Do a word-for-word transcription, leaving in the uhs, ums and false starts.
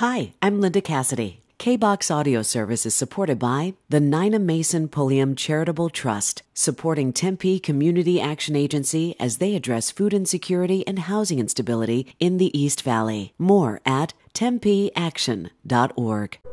Hi, I'm Linda Cassidy. K-BOX Audio Service is supported by the Nina Mason Pulliam Charitable Trust, supporting Tempe Community Action Agency as they address food insecurity and housing instability in the East Valley. More at tempe action dot org.